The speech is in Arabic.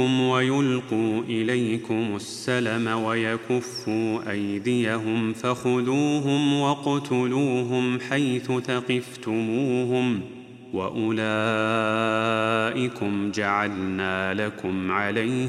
ويلقوا إليكم السلم ويكفوا أيديهم فخذوهم واقتلوهم حيث ثقفتموهم وأولئكم جعلنا لكم عليهم